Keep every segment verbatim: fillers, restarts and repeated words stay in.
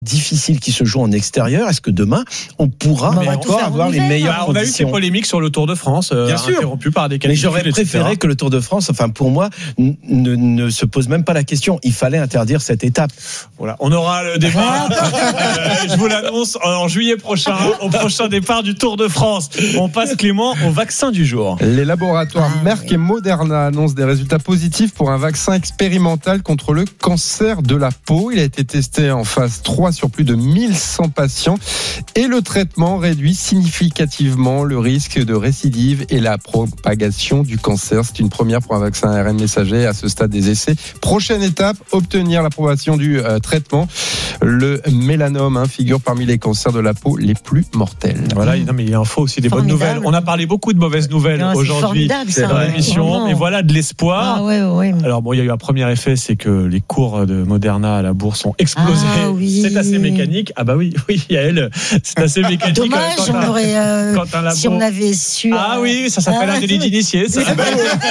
difficile qui se joue en extérieur. Est-ce que demain, on pourra on encore avoir les meilleures bah, conditions? On a eu ces polémiques sur le Tour de France, euh, bien sûr, interrompues par des canicules. Mais j'aurais préféré et cetera que le Tour de France, enfin pour moi, n- ne, ne se pose même pas la question. Il fallait interdire cette étape. Voilà, on aura le débat. euh, je vous l'annonce en juillet prochain, au prochain départ du Tour de France. On passe, Clément, au vaccin du jour. Les laboratoires Ah, Merck oui. et Moderna annoncent des résultats positifs pour un vaccin expérimental contre le cancer de la peau. Il a été testé en phase trois sur plus de mille cent patients et le traitement réduit significativement le risque de récidive et la propagation du cancer. C'est une première pour un vaccin A R N messager à ce stade des essais. Prochaine étape, obtenir l'approbation du euh, traitement. Le mélanome hein, figure parmi les cancers de la peau les plus mortels. Voilà, non, mais il en faut aussi des Formidable. bonnes nouvelles. On a parlé beaucoup de mauvaises nouvelles Non, c'est aujourd'hui formidable, ça, dans ouais. l'émission, Vraiment. mais voilà de l'espoir. Ah ouais, ouais. Alors bon, il y a eu un premier effet, c'est que les cours de Moderna à la bourse ont explosé. Ah oui. C'est assez mécanique. Ah bah oui, oui, Yael, c'est assez mécanique. Dommage, quand on un- aurait, euh, quand un labo- si on avait su. Ah euh, oui, ça s'appelle ah, un délit d'initié. Ça. c'est-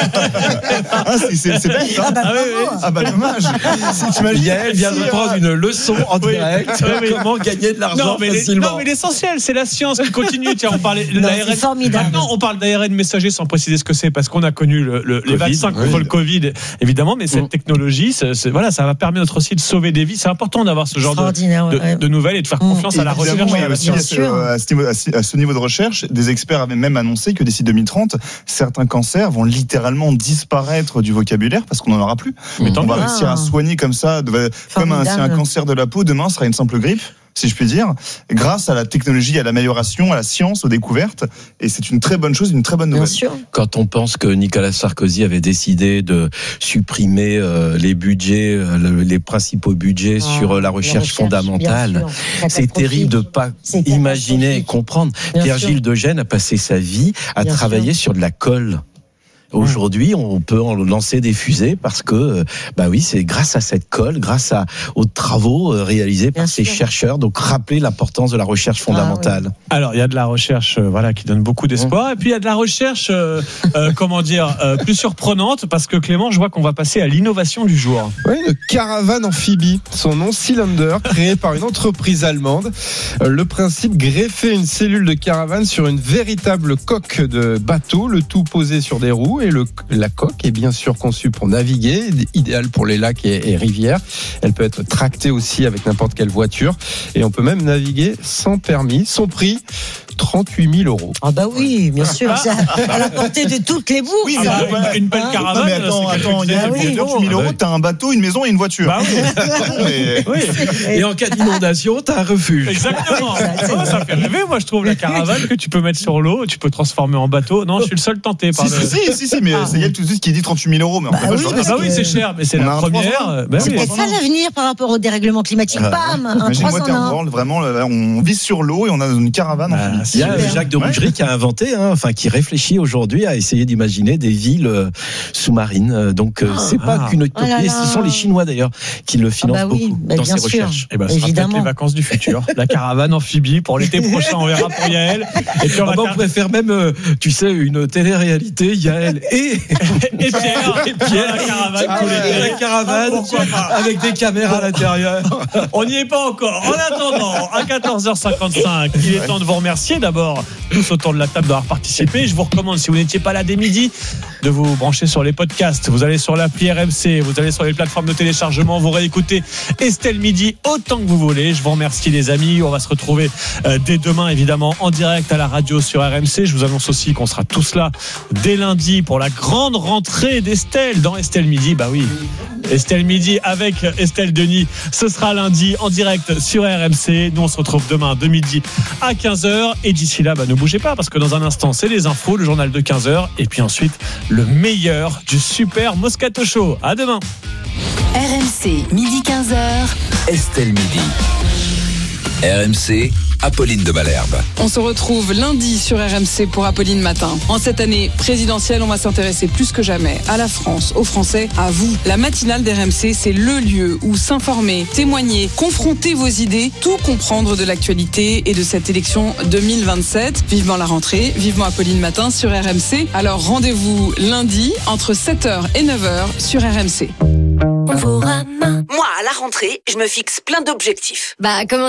Ah, c'est, c'est, c'est bête, hein. Ah bah, Ah oui, bravo. oui. Ah bah dommage. Si tu imagines- Yael vient de prendre une leçon en Oui. direct. Oui, oui. Comment gagner de l'argent Non mais, les- facilement. non mais l'essentiel c'est la science qui continue. Tiens, on parlait de Non, l'A R N. c'est formidable. Maintenant on parle d'A R N messager sans préciser ce que c'est parce qu'on a connu le, le, les Covid, vaccins contre oui. le Covid évidemment, mais cette Mm. technologie c'est, c'est, voilà, ça va permettre aussi de sauver des vies. C'est important d'avoir ce genre de, Extraordinaire, de, ouais. de nouvelles et de faire Mm. confiance à la recherche. Évidemment, et il y à a la aussi bien à science. ce, sûr. à, ce niveau, à ce- à ce niveau de recherche, des experts avaient même annoncé que d'ici deux mille trente, certains cancers vont littéralement disparaître du vocabulaire parce qu'on n'en aura plus. Mais tant On va mieux. réussir à soigner comme ça, de- comme un, si un Formidable. cancer de la peau demain sera une simple grippe, si je puis dire, grâce à la technologie, à l'amélioration, à la science, aux découvertes. Et c'est une très bonne chose, une très bonne Bien nouvelle. sûr. Quand on pense que Nicolas Sarkozy avait décidé de supprimer euh, les budgets, euh, le- les principaux budgets Ah, sur euh, la la recherche recherche, fondamentale, bien sûr. c'est Catastrophique. terrible de pas C'est imaginer et catastrophique. comprendre. Bien Pierre sûr. Gilles de Gênes a passé sa vie à Bien travailler sur de la colle. Aujourd'hui, on peut en lancer des fusées parce que, euh, bah oui, c'est grâce à cette colle, grâce à, aux travaux euh, réalisés par Bien ces sûr. chercheurs. Donc, rappeler l'importance de la recherche fondamentale. Alors, il y a de la recherche, euh, voilà, qui donne beaucoup d'espoir. Et puis, il y a de la recherche, euh, euh, comment dire, euh, plus surprenante, parce que Clément, je vois qu'on va passer à l'innovation du jour. Oui, une caravane amphibie. Son nom, Cylinder, créé par une entreprise allemande. Euh, Le principe, greffer une cellule de caravane sur une véritable coque de bateau, le tout posé sur des roues. Et le, la coque est bien sûr conçue pour naviguer, idéale pour les lacs et, et rivières. Elle peut être tractée aussi avec n'importe quelle voiture. Et on peut même naviguer sans permis. Son prix, trente-huit mille euros. Ah bah oui, bien sûr, ça, à la portée de toutes les bourses. Oui, Ah mais bah, ouais. une, une belle Ah. caravane. Non mais attends, c'est attends, il y a Ah oui. trente-huit mille euros, t'as un bateau, une maison et une voiture. Bah oui. Mais- Oui, Et en cas d'inondation, t'as un refuge. exactement. Ça, c'est Oh, ça fait rêver, moi, je trouve, la caravane que tu peux mettre sur l'eau, tu peux transformer en bateau. Non, je suis le seul tenté par Si, le. si, si, si, si, mais c'est Yael tout de suite qui dit trente-huit mille euros. Mais en Bah fait, moi, oui, je Ah reste- bah oui, que- c'est cher, mais c'est On a la un trois première. ans. Bah C'est oui. peut-être ça l'avenir par rapport au dérèglement climatique. Ah. Bam, un Imagine trois en Waterworld, un. World, vraiment, là, on vit sur l'eau et on a une caravane Ah, amphibie. Il y a Super. Jacques de Rougerie qui a inventé, hein, enfin qui réfléchit aujourd'hui à essayer d'imaginer des villes euh, sous-marines. Euh, Donc euh, c'est pas Ah. qu'une utopie. Oh là Et là. ce sont les Chinois d'ailleurs qui le Ah financent bah oui, beaucoup bah dans bien ces sûr. recherches. Eh ben, ce sera peut-être Évidemment. les vacances du futur. La caravane amphibie pour l'été prochain, on verra pour Yael. Et puis on va Ah bah, on ter- pourrait faire même, euh, tu sais, une télé-réalité. Yael et Et Pierre, et Pierre, la caravane Ah pour ouais. l'été. la caravane Pourquoi pas. avec des caméras à l'intérieur. On n'y est pas encore. En attendant, à quatorze heures cinquante-cinq, il est temps de vous remercier d'abord tous autour de la table d'avoir participé. Je vous recommande, si vous n'étiez pas là dès midi, de vous brancher sur les podcasts. Vous allez sur l'appli R M C, vous allez sur les plateformes de téléchargement, vous réécoutez Estelle Midi autant que vous voulez. Je vous remercie les amis. On va se retrouver euh, dès demain évidemment en direct à la radio sur R M C. Je vous annonce aussi qu'on sera tous là dès lundi pour la grande rentrée d'Estelle dans Estelle Midi. Bah oui. Estelle Midi avec Estelle Denis. Ce sera lundi en direct sur R M C. Nous, on se retrouve demain de midi à quinze heures. Et d'ici là, bah, ne bougez pas parce que dans un instant, c'est les infos, le journal de quinze heures. Et puis ensuite, le meilleur du super Moscato Show. À demain. R M C, midi quinze heures. Estelle Midi. R M C, Apolline de Malherbe. On se retrouve lundi sur R M C pour Apolline Matin. En cette année présidentielle, on va s'intéresser plus que jamais à la France, aux Français, à vous. La matinale d'R M C, c'est le lieu où s'informer, témoigner, confronter vos idées, tout comprendre de l'actualité et de cette élection deux mille vingt-sept. Vivement la rentrée, vivement Apolline Matin sur R M C. Alors rendez-vous lundi entre sept heures et neuf heures sur R M C. Conforama. Moi, à la rentrée, je me fixe plein d'objectifs. Bah, comment